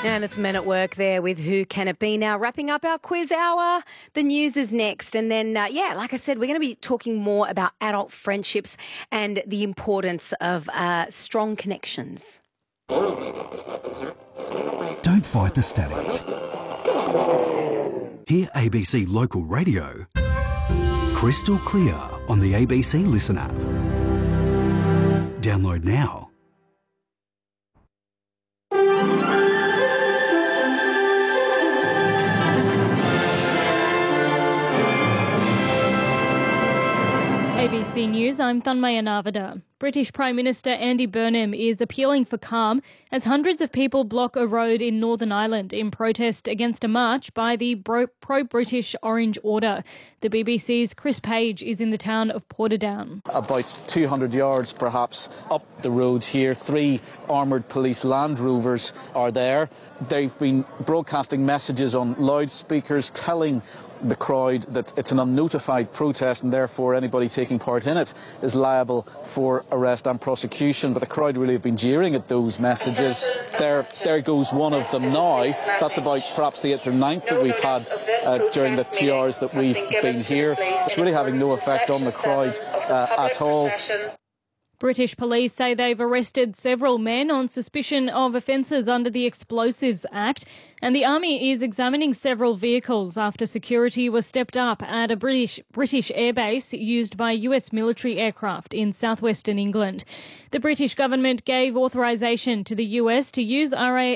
And it's Men at Work there with Who Can It Be? Now, wrapping up our quiz hour, the news is next. And then, like I said, we're going to be talking more about adult friendships and the importance of strong connections. Don't fight the static. Hear ABC Local Radio crystal clear on the ABC Listen app. Download now. ABC News, I'm Thanmaya Navada. British Prime Minister Andy Burnham is appealing for calm as hundreds of people block a road in Northern Ireland in protest against a march by the pro-British Orange Order. The BBC's Chris Page is in the town of Portadown. About 200 yards perhaps up the road here, 3 armoured police Land Rovers are there. They've been broadcasting messages on loudspeakers telling the crowd that it's an unnotified protest and therefore anybody taking part in it is liable for arrest and prosecution. But the crowd really have been jeering at those messages. There goes one of them now. That's about perhaps the 8th or 9th that we've had during the 2 hours that we've been here. It's really having no effect on the crowd at all. British police say they've arrested several men on suspicion of offences under the Explosives Act, and the Army is examining several vehicles after security was stepped up at a British airbase used by US military aircraft in southwestern England. The British government gave authorisation to the US to use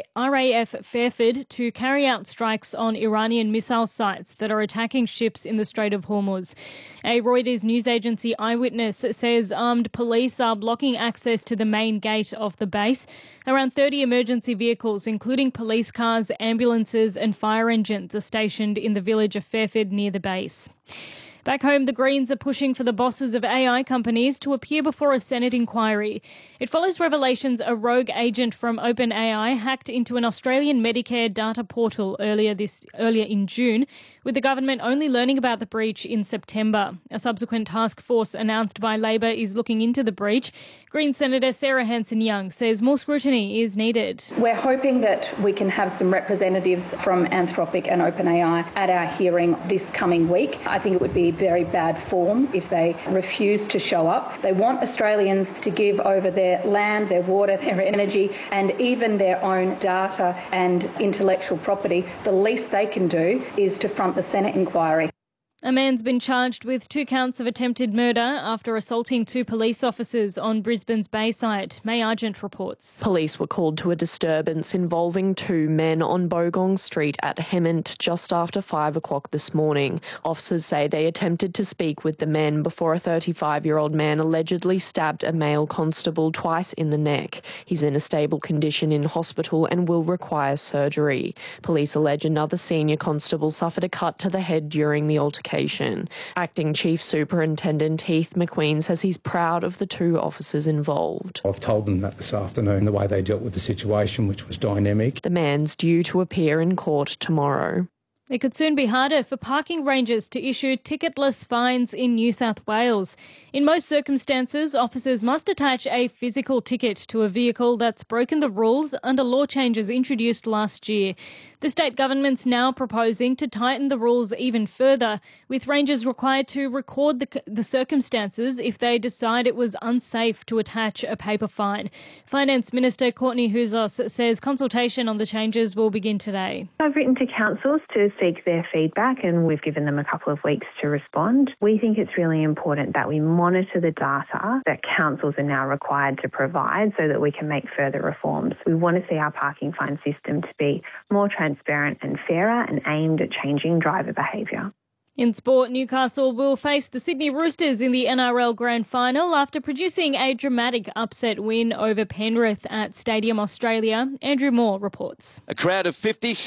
RAF Fairford to carry out strikes on Iranian missile sites that are attacking ships in the Strait of Hormuz. A Reuters news agency eyewitness says armed police are blocking access to the main gate of the base. Around 30 emergency vehicles, including police cars, ambulances and fire engines, are stationed in the village of Fairford near the base. Back home, the Greens are pushing for the bosses of AI companies to appear before a Senate inquiry. It follows revelations a rogue agent from OpenAI hacked into an Australian Medicare data portal earlier in June, with the government only learning about the breach in September. A subsequent task force announced by Labor is looking into the breach. Green Senator Sarah Hanson-Young says more scrutiny is needed. We're hoping that we can have some representatives from Anthropic and OpenAI at our hearing this coming week. I think it would be very bad form if they refuse to show up. They want Australians to give over their land, their water, their energy, and even their own data and intellectual property. The least they can do is to front the Senate inquiry. A man's been charged with 2 counts of attempted murder after assaulting 2 police officers on Brisbane's Bayside. May Argent reports. Police were called to a disturbance involving 2 men on Bogong Street at Hemmant just after 5 o'clock this morning. Officers say they attempted to speak with the men before a 35-year-old man allegedly stabbed a male constable twice in the neck. He's in a stable condition in hospital and will require surgery. Police allege another senior constable suffered a cut to the head during the altercation. Acting Chief Superintendent Heath McQueen says he's proud of the 2 officers involved. I've told them that this afternoon, the way they dealt with the situation, which was dynamic. The man's due to appear in court tomorrow. It could soon be harder for parking rangers to issue ticketless fines in New South Wales. In most circumstances, officers must attach a physical ticket to a vehicle that's broken the rules under law changes introduced last year. The state government's now proposing to tighten the rules even further, with rangers required to record the circumstances if they decide it was unsafe to attach a paper fine. Finance Minister Courtney Houzos says consultation on the changes will begin today. I've written to councils to seek their feedback and we've given them a couple of weeks to respond. We think it's really important that we monitor the data that councils are now required to provide so that we can make further reforms. We want to see our parking fine system to be more transparent and fairer and aimed at changing driver behaviour. In sport, Newcastle will face the Sydney Roosters in the NRL Grand Final after producing a dramatic upset win over Penrith at Stadium Australia. Andrew Moore reports. A crowd of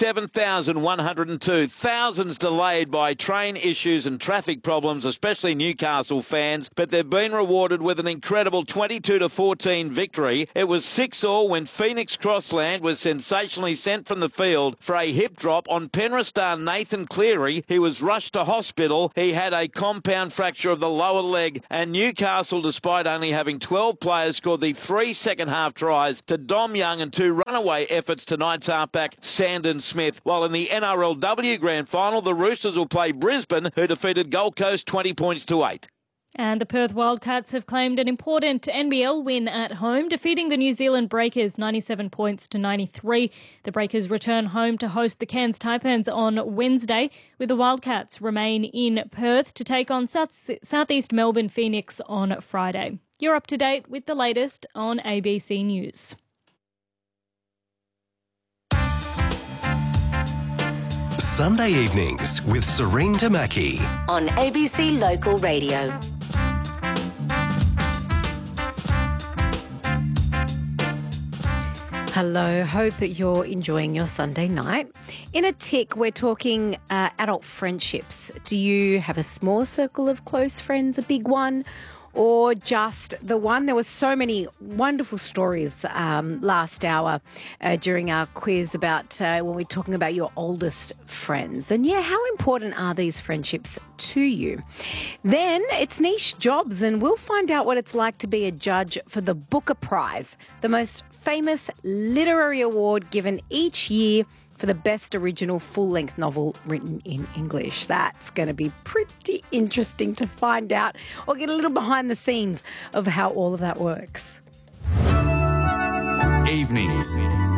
57,102, thousands delayed by train issues and traffic problems, especially Newcastle fans, but they've been rewarded with an incredible 22-14 victory. It was 6-all when Phoenix Crossland was sensationally sent from the field for a hip drop on Penrith star Nathan Cleary. He was rushed to hospital. He had a compound fracture of the lower leg, and Newcastle, despite only having 12 players, scored the 3 second-half tries to Dom Young and 2 runaway efforts to Knights halfback Sandon Smith. While in the NRLW Grand Final, the Roosters will play Brisbane, who defeated Gold Coast 20 points to 8. And the Perth Wildcats have claimed an important NBL win at home, defeating the New Zealand Breakers 97 points to 93. The Breakers return home to host the Cairns Taipans on Wednesday, with the Wildcats remain in Perth to take on Southeast Melbourne Phoenix on Friday. You're up to date with the latest on ABC News. Sunday evenings with Serene Tamaki on ABC Local Radio. Hello, hope you're enjoying your Sunday night. In a tick, we're talking adult friendships. Do you have a small circle of close friends, a big one, or just the one? There were so many wonderful stories last hour during our quiz about when we're talking about your oldest friends. And yeah, how important are these friendships to you? Then it's niche jobs, and we'll find out what it's like to be a judge for the Booker Prize, the most famous literary award given each year for the best original full-length novel written in English. That's going to be pretty interesting to find out or get a little behind the scenes of how all of that works. Evenings.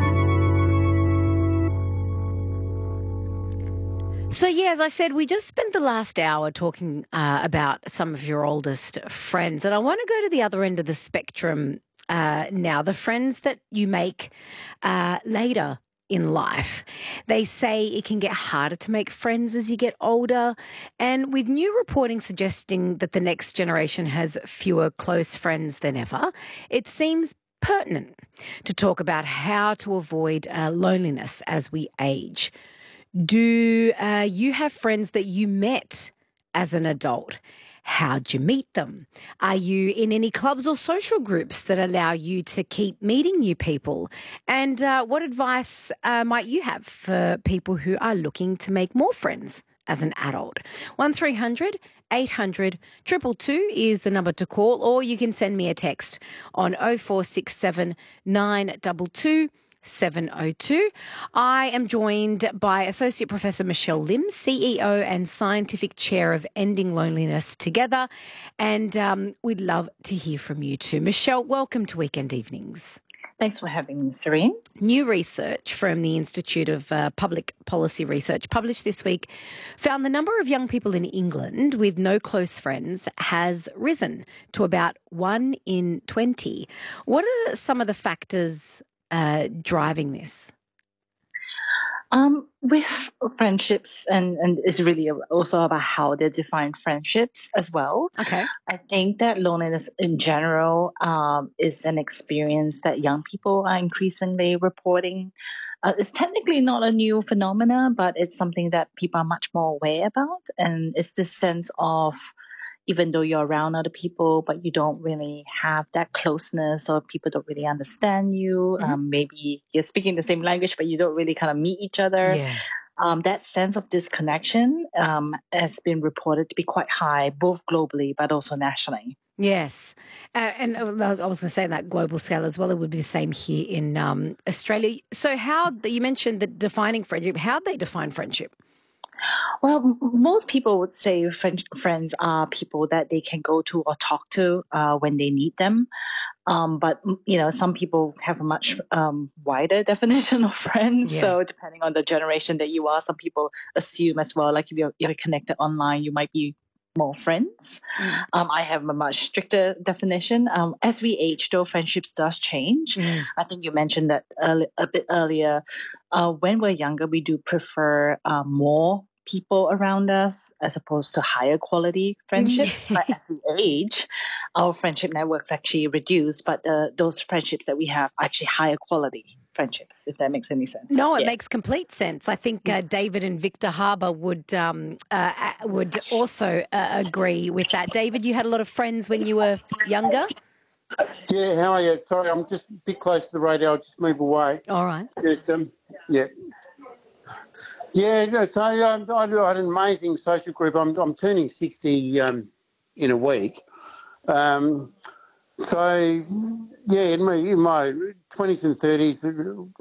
So, yeah, as I said, we just spent the last hour talking about some of your oldest friends, and I want to go to the other end of the spectrum now, the friends that you make later in life. They say it can get harder to make friends as you get older, and with new reporting suggesting that the next generation has fewer close friends than ever, it seems pertinent to talk about how to avoid loneliness as we age. Do you have friends that you met as an adult? How'd you meet them? Are you in any clubs or social groups that allow you to keep meeting new people? And what advice might you have for people who are looking to make more friends as an adult? 1300 800 222 is the number to call, or you can send me a text on 0467 922 702. I am joined by Associate Professor Michelle Lim, CEO and Scientific Chair of Ending Loneliness Together, and we'd love to hear from you too. Michelle, welcome to Weekend Evenings. Thanks for having me, Serene. New research from the Institute of Public Policy Research published this week found the number of young people in England with no close friends has risen to about 1 in 20. What are some of the factors driving this? With friendships, and it's really also about how they define friendships as well. Okay. I think that loneliness in general is an experience that young people are increasingly reporting. It's technically not a new phenomena, but it's something that people are much more aware about. And it's this sense of, even though you're around other people, but you don't really have that closeness, or people don't really understand you. Mm-hmm. Maybe you're speaking the same language, but you don't really kind of meet each other. Yeah. That sense of disconnection has been reported to be quite high, both globally but also nationally. Yes. And I was going to say on that global scale as well, it would be the same here in Australia. So you mentioned that defining friendship, how they define friendship? Well, most people would say friends are people that they can go to or talk to when they need them. But, some people have a much wider definition of friends. Yeah. So depending on the generation that you are, some people assume as well, like if you're connected online, you might be more friends. I have a much stricter definition. As we age, though, friendships does change. I think you mentioned that a bit earlier. When we're younger, we do prefer more people around us as opposed to higher quality friendships. But as we age, our friendship networks actually reduce, but those friendships that we have are actually higher quality friendships, if that makes any sense. No, it makes complete sense. I think David and Victor Harbour would also agree with that. David, you had a lot of friends when you were younger? Yeah, how are you? Sorry, I'm just a bit close to the radio. I'll just move away. All right. Just, yeah. Yeah, so I had an amazing social group. I'm turning 60 in a week. So, yeah, in my 20s and 30s,